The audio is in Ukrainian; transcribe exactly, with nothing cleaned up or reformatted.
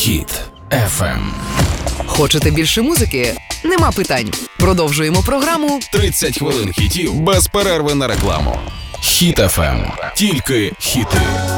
Хіт еф ем. Хочете більше музики? Нема питань. Продовжуємо програму тридцять хвилин хітів без перерви на рекламу. Хіт еф ем. Тільки хіти.